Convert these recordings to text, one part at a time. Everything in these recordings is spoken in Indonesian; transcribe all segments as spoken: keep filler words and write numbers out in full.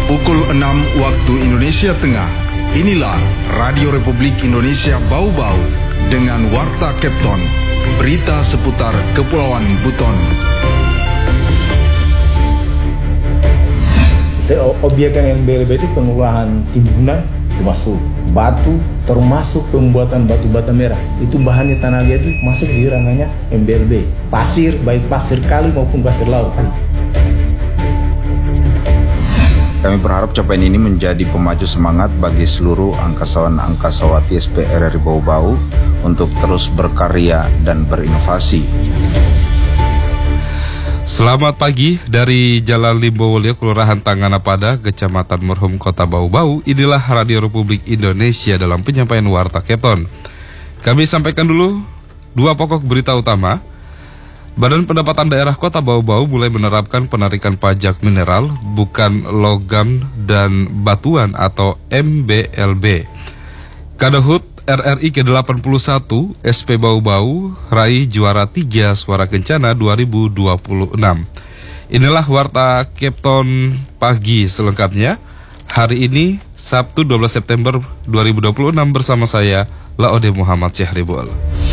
Pukul enam waktu Indonesia Tengah. Inilah Radio Republik Indonesia Bau-Bau dengan Warta Kepton, berita seputar Kepulauan Buton. Objek yang M B L B itu pengolahan timbunan, termasuk batu, termasuk pembuatan batu bata merah. Itu bahannya tanah liat itu masuk di ranahnya M B L B. Pasir, baik pasir kali maupun pasir laut. Kami berharap capaian ini menjadi pemacu semangat bagi seluruh angkasawan-angkasawati S P R R I Bau-Bau untuk terus berkarya dan berinovasi. Selamat pagi dari Jalan Limbowolyo, Kelurahan Tanganapada, Kecamatan Merhum, Kota Bau-Bau. Inilah Radio Republik Indonesia dalam penyampaian Warta Kepton. Kami sampaikan dulu dua pokok berita utama. Badan Pendapatan Daerah Kota Bau-Bau mulai menerapkan penarikan pajak mineral, bukan logam dan batuan atau M B L B. Kadehut R R I ke delapan puluh satu S P Bau-Bau raih juara tiga Suara Kencana dua ribu dua puluh enam. Inilah Warta Kepton pagi selengkapnya. Hari ini Sabtu dua belas September dua ribu dua puluh enam bersama saya Laode Muhammad Syahribul.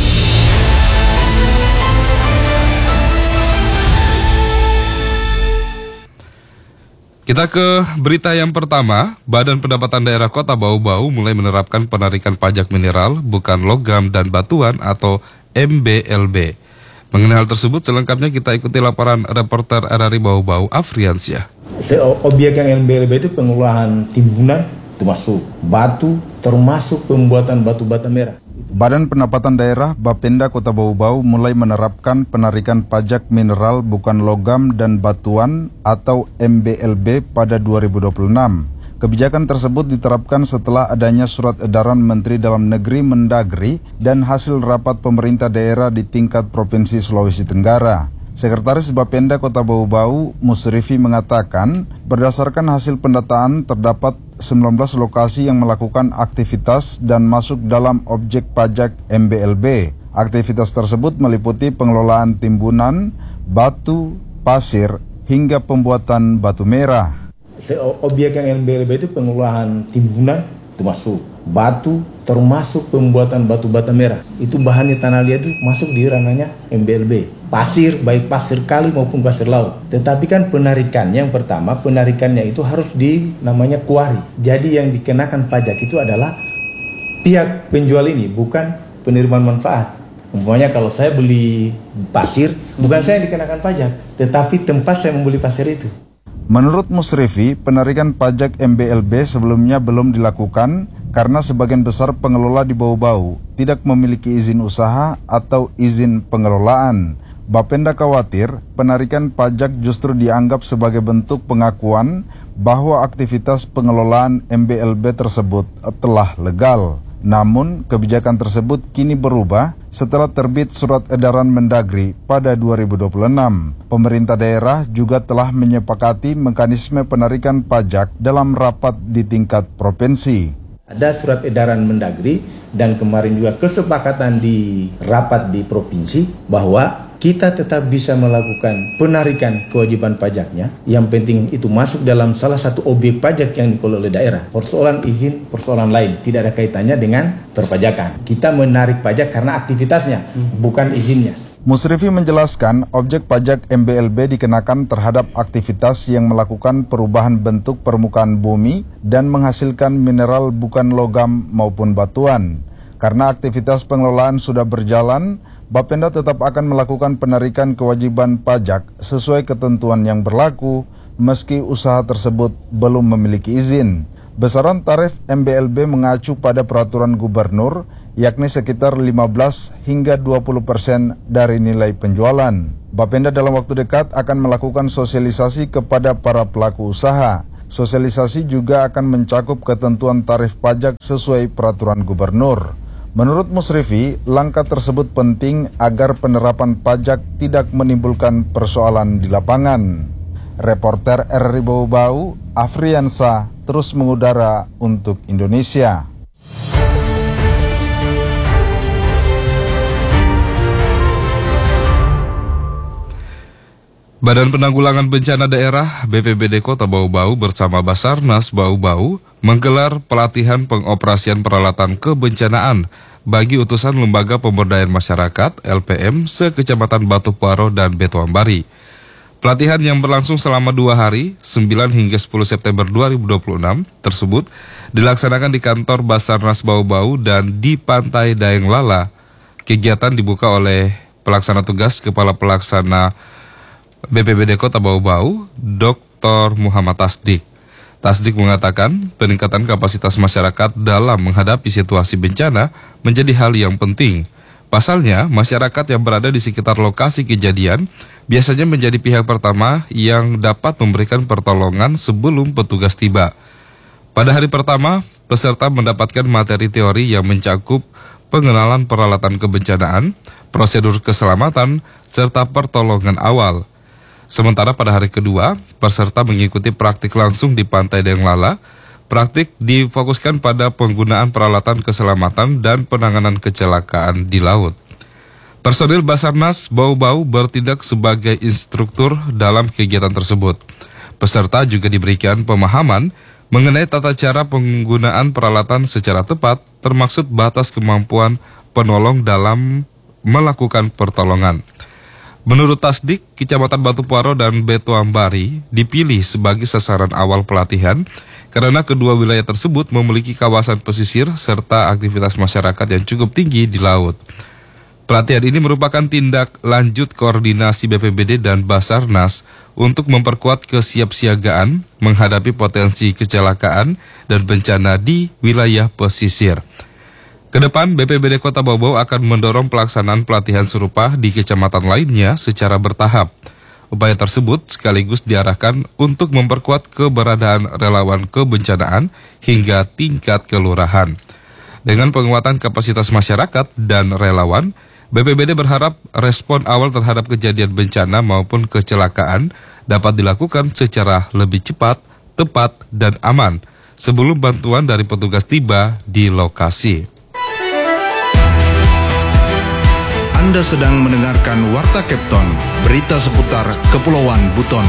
Kita ke berita yang pertama. Badan Pendapatan Daerah Kota Bau-Bau mulai menerapkan penarikan pajak mineral, bukan logam dan batuan atau M B L B. Mengenai hal tersebut, selengkapnya kita ikuti laporan reporter R R I Bau-Bau, Afriansyah. Objek yang M B L B itu pengolahan timbunan, termasuk batu, termasuk pembuatan batu bata merah. Badan Pendapatan Daerah Bapenda Kota Bau-Bau mulai menerapkan penarikan pajak mineral bukan logam dan batuan atau M B L B pada dua ribu dua puluh enam. Kebijakan tersebut diterapkan setelah adanya surat edaran Menteri Dalam Negeri Mendagri dan hasil rapat pemerintah daerah di tingkat Provinsi Sulawesi Tenggara. Sekretaris Bapenda Kota Bau-Bau, Musrifi, mengatakan berdasarkan hasil pendataan terdapat sembilan belas lokasi yang melakukan aktivitas dan masuk dalam objek pajak M B L B. Aktivitas tersebut meliputi pengelolaan timbunan, batu, pasir, hingga pembuatan batu merah. Objek yang M B L B itu pengolahan timbunan, termasuk batu, termasuk pembuatan batu bata merah. Itu bahannya tanah liat itu masuk di ranahnya M B L B. Pasir, baik pasir kali maupun pasir laut. Tetapi kan penarikannya yang pertama, penarikannya itu harus di namanya kuari. Jadi yang dikenakan pajak itu adalah pihak penjual ini, bukan penerimaan manfaat. Umpamanya kalau saya beli pasir, bukan saya yang dikenakan pajak, tetapi tempat saya membeli pasir itu. Menurut Musrifi, penarikan pajak M B L B sebelumnya belum dilakukan karena sebagian besar pengelola di Bau-Bau tidak memiliki izin usaha atau izin pengelolaan. Bapenda khawatir penarikan pajak justru dianggap sebagai bentuk pengakuan bahwa aktivitas pengelolaan M B L B tersebut telah legal. Namun, kebijakan tersebut kini berubah setelah terbit surat edaran Mendagri pada dua ribu dua puluh enam. Pemerintah daerah juga telah menyepakati mekanisme penarikan pajak dalam rapat di tingkat provinsi. Ada surat edaran Mendagri dan kemarin juga kesepakatan di rapat di provinsi bahwa kita tetap bisa melakukan penarikan kewajiban pajaknya. Yang penting itu masuk dalam salah satu objek pajak yang dikelola oleh daerah. Persoalan izin, persoalan lain. Tidak ada kaitannya dengan perpajakan. Kita menarik pajak karena aktivitasnya, hmm. bukan izinnya. Musrifi menjelaskan objek pajak M B L B dikenakan terhadap aktivitas yang melakukan perubahan bentuk permukaan bumi dan menghasilkan mineral bukan logam maupun batuan. Karena aktivitas pengelolaan sudah berjalan, Bapenda tetap akan melakukan penarikan kewajiban pajak sesuai ketentuan yang berlaku meski usaha tersebut belum memiliki izin. Besaran tarif M B L B mengacu pada peraturan gubernur, yakni sekitar lima belas hingga dua puluh persen dari nilai penjualan. Bapenda dalam waktu dekat akan melakukan sosialisasi kepada para pelaku usaha. Sosialisasi juga akan mencakup ketentuan tarif pajak sesuai peraturan gubernur. Menurut Musrifi, langkah tersebut penting agar penerapan pajak tidak menimbulkan persoalan di lapangan. Reporter R R I Bau-Bau, Afriansyah, terus mengudara untuk Indonesia. Badan Penanggulangan Bencana Daerah B P B D Kota Bau-Bau bersama Basarnas Bau-Bau menggelar pelatihan pengoperasian peralatan kebencanaan bagi utusan Lembaga Pemberdayaan Masyarakat L P M se-Kecamatan Batu Puaro dan Betuambari. Pelatihan yang berlangsung selama dua hari, sembilan hingga sepuluh September dua ribu dua puluh enam tersebut dilaksanakan di kantor Basarnas Bau-Bau dan di Pantai Daeng Lala. Kegiatan dibuka oleh pelaksana tugas Kepala Pelaksana B P B D Kota Bau-Bau, Doktor Muhammad Tasdik. Tasdik mengatakan peningkatan kapasitas masyarakat dalam menghadapi situasi bencana menjadi hal yang penting. Pasalnya, masyarakat yang berada di sekitar lokasi kejadian biasanya menjadi pihak pertama yang dapat memberikan pertolongan sebelum petugas tiba. Pada hari pertama, peserta mendapatkan materi teori yang mencakup pengenalan peralatan kebencanaan, prosedur keselamatan, serta pertolongan awal. Sementara pada hari kedua, peserta mengikuti praktik langsung di Pantai Daeng Lala. Praktik difokuskan pada penggunaan peralatan keselamatan dan penanganan kecelakaan di laut. Personil Basarnas Bau-Bau bertindak sebagai instruktur dalam kegiatan tersebut. Peserta juga diberikan pemahaman mengenai tata cara penggunaan peralatan secara tepat, termasuk batas kemampuan penolong dalam melakukan pertolongan. Menurut Tasdik, Kecamatan Batu Puaro dan Betuambari dipilih sebagai sasaran awal pelatihan karena kedua wilayah tersebut memiliki kawasan pesisir serta aktivitas masyarakat yang cukup tinggi di laut. Pelatihan ini merupakan tindak lanjut koordinasi B P B D dan Basarnas untuk memperkuat kesiapsiagaan menghadapi potensi kecelakaan dan bencana di wilayah pesisir. Kedepan, B P B D Kota Bau-Bau akan mendorong pelaksanaan pelatihan serupa di kecamatan lainnya secara bertahap. Upaya tersebut sekaligus diarahkan untuk memperkuat keberadaan relawan kebencanaan hingga tingkat kelurahan. Dengan penguatan kapasitas masyarakat dan relawan, B P B D berharap respon awal terhadap kejadian bencana maupun kecelakaan dapat dilakukan secara lebih cepat, tepat, dan aman sebelum bantuan dari petugas tiba di lokasi. Anda sedang mendengarkan Warta Kepton, berita seputar Kepulauan Buton.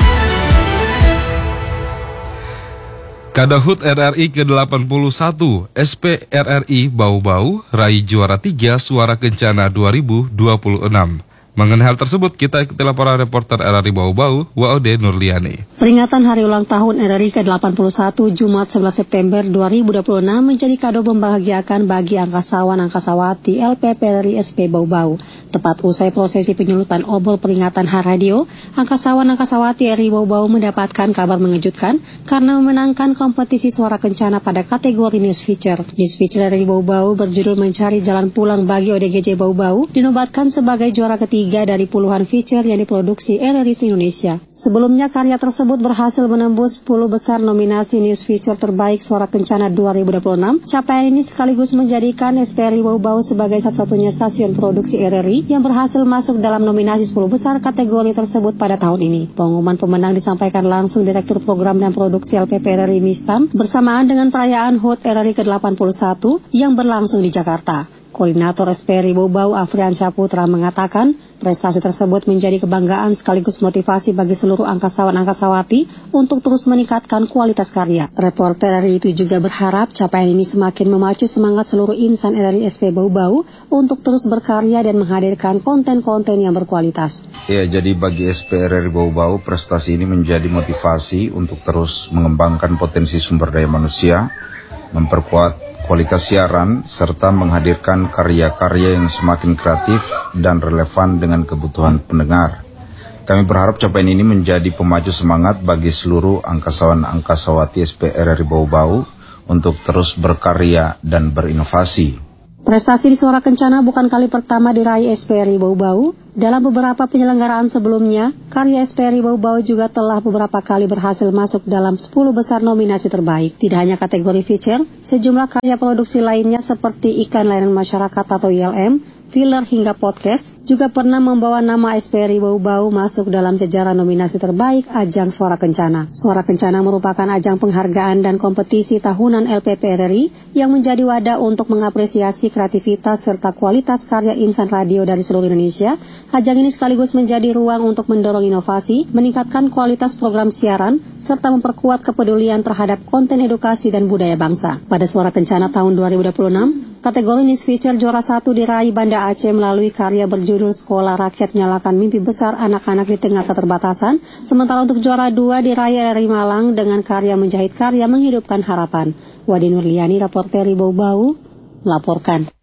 Kadahut R R I ke delapan puluh satu, S P R R I Bau-Bau, raih juara tiga Suara Kencana dua ribu dua puluh enam. Mengenai hal tersebut, kita ikuti laporan reporter R R I Bau-Bau, Waode Nurliani. Peringatan Hari Ulang Tahun R R I ke delapan puluh satu Jumat sebelas September dua ribu dua puluh enam menjadi kado membahagiakan bagi angkasawan-angkasawati L P P R R I S P Bau-Bau. Tepat usai prosesi penyulutan obor peringatan Hari Radio, angkasawan-angkasawati R R I Bau-Bau mendapatkan kabar mengejutkan karena memenangkan kompetisi Suara Kencana pada kategori News Feature. News Feature R R I Bau-Bau berjudul Mencari Jalan Pulang bagi O D G J Bau-Bau dinobatkan sebagai juara ketiga dari puluhan feature yang diproduksi R R I Indonesia. Sebelumnya karya tersebut berhasil menembus sepuluh besar nominasi News Feature terbaik Suara Kencana dua ribu dua puluh enam. Capaian ini sekaligus menjadikan S P R R I Bau-Bau sebagai satu-satunya stasiun produksi R R I yang berhasil masuk dalam nominasi sepuluh besar kategori tersebut pada tahun ini. Pengumuman pemenang disampaikan langsung Direktur Program dan Produksi L P P R R I Mistam bersamaan dengan perayaan H U T R R I ke delapan puluh satu yang berlangsung di Jakarta. Koordinator S P R R I Bau-Bau Afrian Saputra mengatakan prestasi tersebut menjadi kebanggaan sekaligus motivasi bagi seluruh angkasawan-angkasawati untuk terus meningkatkan kualitas karya. Reporter R R I itu juga berharap capaian ini semakin memacu semangat seluruh insan R R I S P Bau-Bau untuk terus berkarya dan menghadirkan konten-konten yang berkualitas. Ya, jadi bagi S P R R I Bau-Bau prestasi ini menjadi motivasi untuk terus mengembangkan potensi sumber daya manusia, memperkuat kualitas siaran, serta menghadirkan karya-karya yang semakin kreatif dan relevan dengan kebutuhan pendengar. Kami berharap capaian ini menjadi pemacu semangat bagi seluruh angkasawan-angkasawati S P R R I Bau-Bau untuk terus berkarya dan berinovasi. Prestasi di Suara Kencana bukan kali pertama diraih S P R R I Bau-Bau. Dalam beberapa penyelenggaraan sebelumnya, karya S P R R I Bau-Bau juga telah beberapa kali berhasil masuk dalam sepuluh besar nominasi terbaik. Tidak hanya kategori feature, sejumlah karya produksi lainnya seperti Ikan Layanan Masyarakat atau I L M, filler hingga podcast, juga pernah membawa nama S P R I Bau-Bau masuk dalam jajaran nominasi terbaik ajang Suara Kencana. Suara Kencana merupakan ajang penghargaan dan kompetisi tahunan L P P R R I yang menjadi wadah untuk mengapresiasi kreativitas serta kualitas karya insan radio dari seluruh Indonesia. Ajang ini sekaligus menjadi ruang untuk mendorong inovasi, meningkatkan kualitas program siaran, serta memperkuat kepedulian terhadap konten edukasi dan budaya bangsa. Pada Suara Kencana tahun dua ribu dua puluh enam, kategori Miss Feature juara satu diraih Banda Aceh melalui karya berjudul Sekolah Rakyat Menyalakan Mimpi Besar Anak-anak di Tengah Keterbatasan, sementara untuk juara dua diraih R R I Malang dengan karya Menjahit Karya Menghidupkan Harapan. Wadi Nurliani, Reporter Bau-Bau, melaporkan.